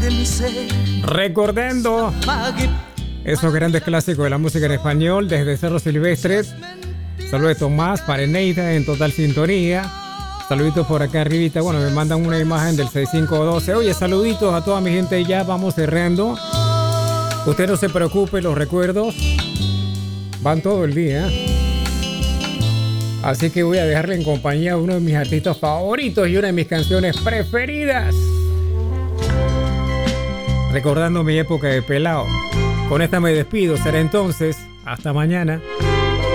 Recordando esos grandes clásicos de la música en español desde Cerro Silvestres. Saludos de Tomás para Eneida en total sintonía. Saluditos por acá arribita. Bueno, me mandan una imagen del 6512. Oye, saluditos a toda mi gente. Ya vamos cerrando. Usted no se preocupe, los recuerdos van todo el día. Así que voy a dejarle en compañía a uno de mis artistas favoritos y una de mis canciones preferidas. Recordando mi época de pelao. Con esta me despido. Será entonces. Hasta mañana.